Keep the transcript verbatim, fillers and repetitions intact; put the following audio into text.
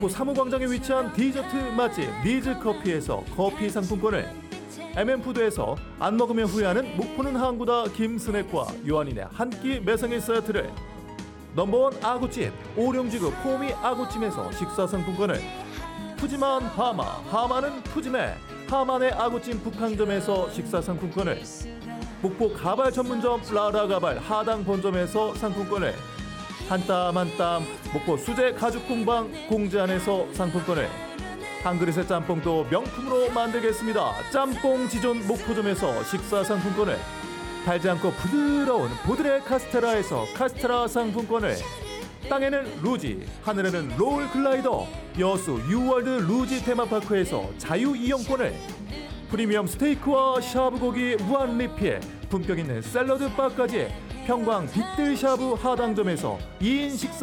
사무광장에 위치한 디저트 맛집 니즈커피에서 커피 상품권을, 엠엠푸드에서 안 먹으면 후회하는 목포는 항구다 김스낵과 요한인의 한 끼 매생이 세트를, 넘버원 아구찜 오룡지구 포미 아구찜에서 식사 상품권을, 푸짐한 하마 하마는 푸짐해 하만의 아구찜 북항점에서 식사 상품권을, 목포 가발 전문점 라라가발 하당 본점에서 상품권을, 한 땀 한 땀 목포 수제 가죽 공방 공지안에서 상품권을, 한 그릇의 짬뽕도 명품으로 만들겠습니다. 짬뽕 지존 목포점에서 식사 상품권을, 달지 않고 부드러운 보드레 카스테라에서 카스테라 상품권을, 땅에는 루지 하늘에는 롤 글라이더 여수 유월드 루지 테마파크에서 자유 이용권을, 프리미엄 스테이크와 샤브고기 무한 리필 품격 있는 샐러드 바까지 평광 빅들 샤브 하당점에서 이 인 식사